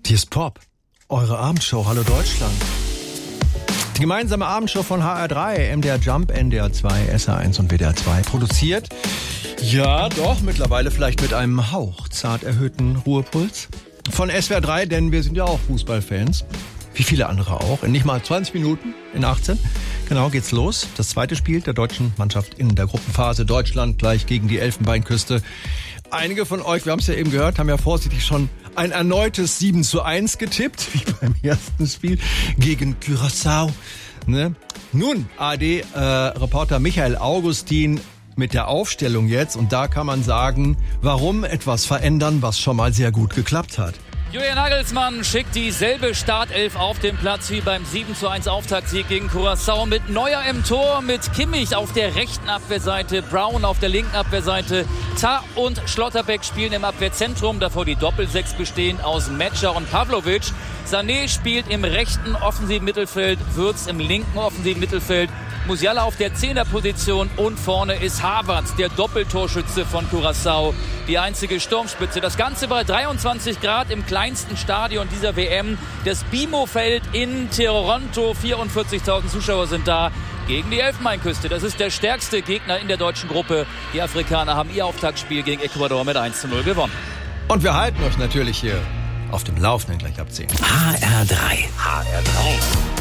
Hier ist Pop, eure Abendshow, Hallo Deutschland. Die gemeinsame Abendshow von HR3, MDR Jump, NDR 2, SR1 und WDR 2. Produziert, ja doch, mittlerweile vielleicht mit einem Hauch zart erhöhten Ruhepuls. Von SWR 3, denn wir sind ja auch Fußballfans. Wie viele andere auch. In nicht mal 20 Minuten, in 18. Genau, geht's los. Das zweite Spiel der deutschen Mannschaft in der Gruppenphase. Deutschland gleich gegen die Elfenbeinküste. Einige von euch, wir haben es ja eben gehört, haben ja vorsichtig schon ein erneutes 7:1 getippt, wie beim ersten Spiel gegen Curaçao. Ne? Nun, ARD-Reporter Michael Augustin mit der Aufstellung jetzt. Und da kann man sagen, warum etwas verändern, was schon mal sehr gut geklappt hat. Julian Nagelsmann schickt dieselbe Startelf auf den Platz wie beim 7:1 Auftaktsieg gegen Curaçao mit Neuer im Tor, mit Kimmich auf der rechten Abwehrseite, Brown auf der linken Abwehrseite, Tah und Schlotterbeck spielen im Abwehrzentrum, davor die Doppelsechs bestehen aus Metscher und Pavlovic. Sané spielt im rechten offensiven Mittelfeld, Würz im linken offensiven Mittelfeld, Musiala auf der 10er-Position und vorne ist Havertz, der Doppeltorschütze von Curaçao, die einzige Sturmspitze. Das Ganze bei 23 Grad im kleinsten Stadion dieser WM. Das BMO-Feld in Toronto, 44.000 Zuschauer sind da gegen die Elfenbeinküste. Das ist der stärkste Gegner in der deutschen Gruppe. Die Afrikaner haben ihr Auftaktspiel gegen Ecuador mit 1:0 gewonnen. Und wir halten euch natürlich hier auf dem Laufenden gleich ab 10. HR3.